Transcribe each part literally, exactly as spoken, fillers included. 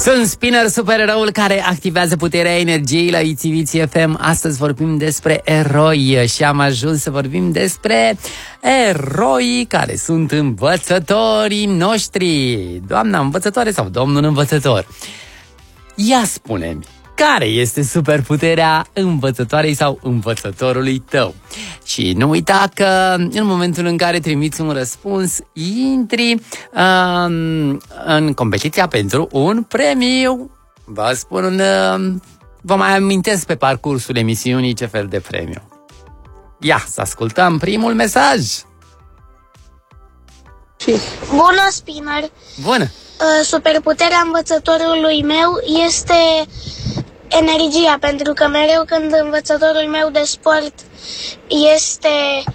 Sunt Spinner, supereroul care activează puterea energiei la Itiviți F M. Astăzi vorbim despre eroi și am ajuns să vorbim despre eroi care sunt învățătorii noștri. Doamna învățătoare sau domnul învățător, ia spune-mi, care este superputerea învățătoarei sau învățătorului tău? Și nu uita că în momentul în care trimiți un răspuns, intri um, în competiția pentru un premiu. Vă spun, uh, vă mai amintesc pe parcursul emisiunii ce fel de premiu. Ia să ascultăm primul mesaj. Bună, Spinner! Bună! Superputerea învățătorului meu este energia, pentru că mereu când învățătorul meu de sport este...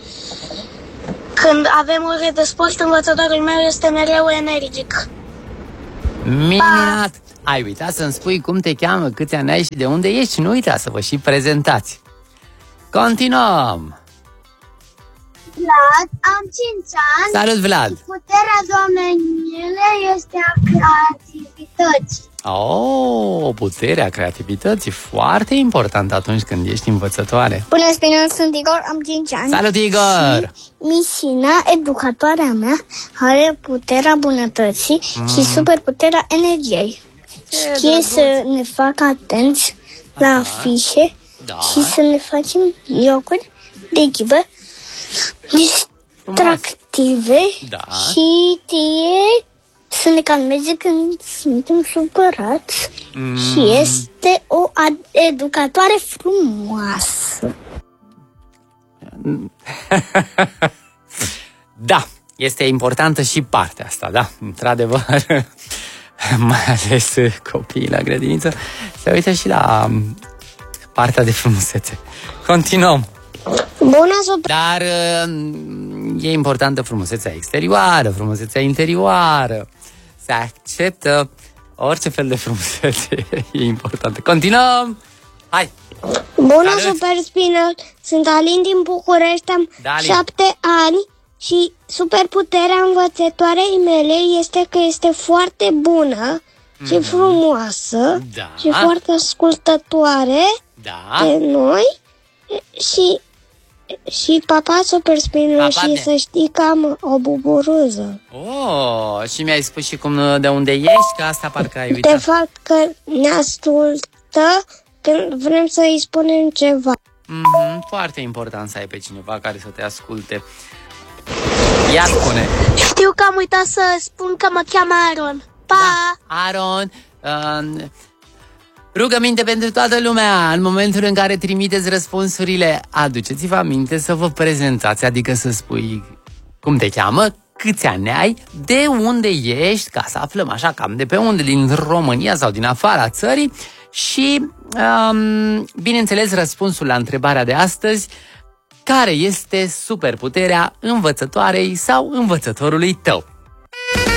Când avem ore de sport, învățătorul meu este mereu energic. Minunat! Ai uitat să-mi spui cum te cheamă, câți ani ai și de unde ești? Nu uita să vă și prezentați. Continuăm! Vlad, am cinci ani. Salut, Vlad! Puterea doamnei mele este a creativității. Oh, puterea creativității, foarte important atunci când ești învățătoare. Bună, Spinner, sunt Igor, am cinci ani. Salut, Igor! Și Misina, educatoarea mea, are puterea bunătății mm. și superputerea energiei. Știe să ne facă atenți la afișe da. și să ne facem jocuri de echipă distractive da. și știe să ne calmeze când suntem supărați mm. și este o educatoare frumoasă. Da, este importantă și partea asta, da, într-adevăr, mai ales copiii la grădiniță se uită și la partea de frumusețe. Continuăm. Bună, super... Dar e importantă frumusețea exterioară, frumusețea interioară. Se acceptă orice fel de frumusețe, e importantă. Continuăm! Hai! Bună, Super Spinner! Sunt Alin din București, am Dali. șapte ani și superputerea învățătoarei mele este că este foarte bună mm. și frumoasă da. și foarte ascultătoare da. de noi și... Și papa, Super Spinner, papa și de... să știi că am o buburuză. Oh, și mi-ai spus și cum, de unde ești, că asta parcă ai uitat. De fapt că ne ascultă când vrem să îi spunem ceva. Mm-hmm, foarte important să ai pe cineva care să te asculte. Ia spune. Știu că am uitat să spun că mă cheamă Aron. Pa! Da, Aron... Uh... Rugăminte pentru toată lumea, în momentul în care trimiteți răspunsurile, aduceți-vă aminte să vă prezentați, adică să spui cum te cheamă, câți ani ai, de unde ești, ca să aflăm așa cam de pe unde, din România sau din afara țării și, um, bineînțeles, răspunsul la întrebarea de astăzi, care este superputerea învățătoarei sau învățătorului tău.